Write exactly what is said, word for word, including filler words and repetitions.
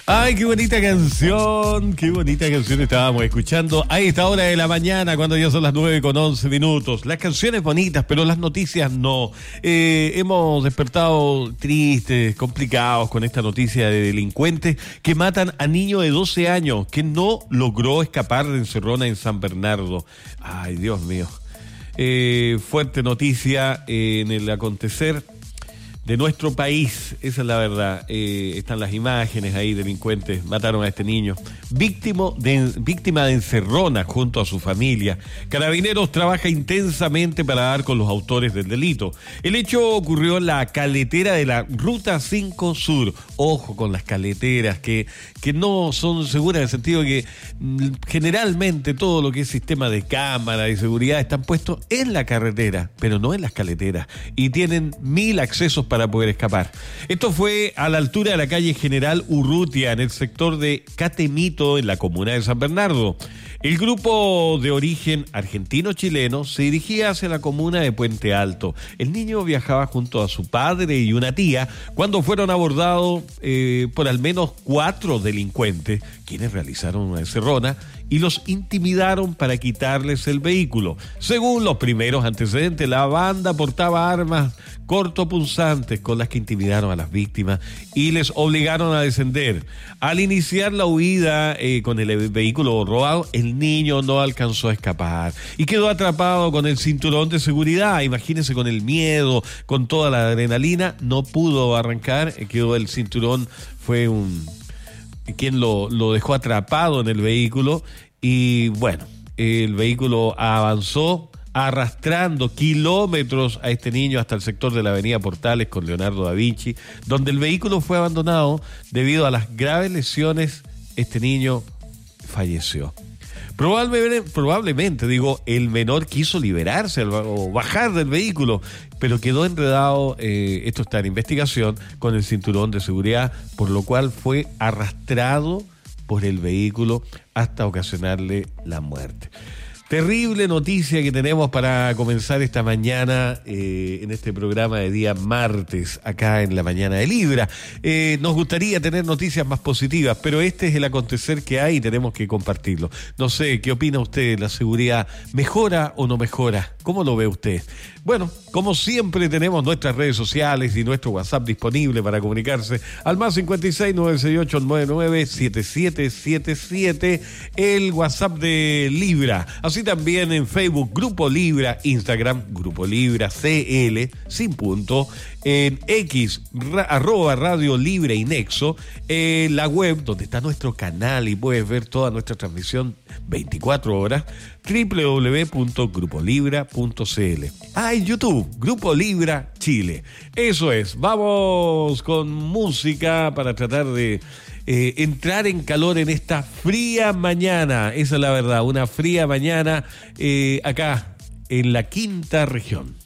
Ay, qué bonita canción, qué bonita canción estábamos escuchando a esta hora de la mañana, cuando ya son las nueve con once minutos. Las canciones bonitas, pero las noticias no. Eh, hemos despertado tristes, complicados con esta noticia de delincuentes que matan a niño de doce años que no logró escapar de encerrona en San Bernardo. Ay, Dios mío. Eh, fuerte noticia eh, en el acontecer de nuestro país, esa es la verdad. Eh, están las imágenes ahí, delincuentes mataron a este niño, víctima de, víctima de encerrona junto a su familia. Carabineros trabaja intensamente para dar con los autores del delito. El hecho ocurrió en la caletera de la Ruta cinco Sur. Ojo con las caleteras, que, que no son seguras en el sentido de que mm, generalmente todo lo que es sistema de cámara y seguridad están puestos en la carretera, pero no en las caleteras, y tienen mil accesos para para poder escapar. Esto fue a la altura de la calle General Urrutia, en el sector de Catemito, en la comuna de San Bernardo. El grupo de origen argentino-chileno se dirigía hacia la comuna de Puente Alto. El niño viajaba junto a su padre y una tía cuando fueron abordados eh, por al menos cuatro delincuentes, quienes realizaron una encerrona y los intimidaron para quitarles el vehículo. Según los primeros antecedentes, la banda portaba armas cortopunzantes con las que intimidaron a las víctimas y les obligaron a descender. Al iniciar la huida eh, con el vehículo robado, el niño no alcanzó a escapar y quedó atrapado con el cinturón de seguridad. Imagínense, con el miedo, con toda la adrenalina, no pudo arrancar, quedó el cinturón, fue un... quien lo, lo dejó atrapado en el vehículo y bueno, el vehículo avanzó arrastrando kilómetros a este niño hasta el sector de la avenida Portales con Leonardo da Vinci, donde el vehículo fue abandonado debido a las graves lesiones. Este niño falleció. Probablemente, probablemente, digo, el menor quiso liberarse o bajar del vehículo, pero quedó enredado, eh, esto está en investigación, con el cinturón de seguridad, por lo cual fue arrastrado por el vehículo hasta ocasionarle la muerte. Terrible noticia que tenemos para comenzar esta mañana eh, en este programa de día martes, acá en la mañana de Libra. Eh, nos gustaría tener noticias más positivas, pero este es el acontecer que hay y tenemos que compartirlo. No sé, ¿qué opina usted? ¿La seguridad mejora o no mejora? ¿Cómo lo ve usted? Bueno, como siempre tenemos nuestras redes sociales y nuestro WhatsApp disponible para comunicarse al más cincuenta y seis, nueve seis ocho, nueve nueve, siete siete siete siete, el WhatsApp de Libra. Así también en Facebook, Grupo Libra, Instagram, Grupo Libra C L, sin punto, en X, ra, arroba Radio Libre y Nexo, en la web donde está nuestro canal y puedes ver toda nuestra transmisión veinticuatro horas, doble u doble u doble u punto grupo libra punto c l. Ah, en YouTube, Grupo Libra Chile. Eso es, vamos con música para tratar de eh, entrar en calor en esta fría mañana. Esa es la verdad, una fría mañana eh, acá en la quinta región.